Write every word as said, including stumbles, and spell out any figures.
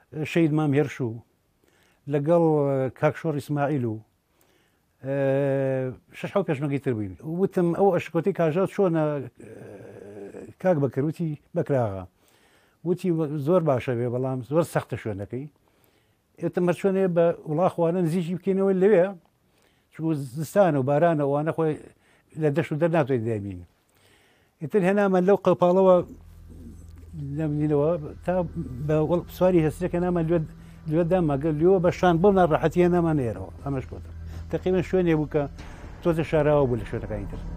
شەید مام هێرش و لەگەڵ کاکشۆڕ ئیسماعیل و شش حەو پێشمەرگەی تر بووین وتم ئەو ئەشکۆتی کاژات چۆنە کاک بەکر وتی بەکراغا وتی زۆر باشە بێ بەڵام زۆر سەختە شوێنەکەی ئێتەمە چۆنێ بە وڵاخواانە نزیکی بکەینەوە لەوێ چوو زستانە و بارانە ئەوانە خۆی لە دەشت و دەرناتوێت دەبین ئیتر هێنامە لەو قەپاڵەوە لەمنینەوە تا بە سواری هەستەکە نامە لێ داماگەل لێەوە بە شان بۆ ناڕەحەتیە نامانێرەوە ئەمەش کۆتە تقریبا شوێنێ بوو کە تۆزە شاراوە بوو لە شوێنەکانی تر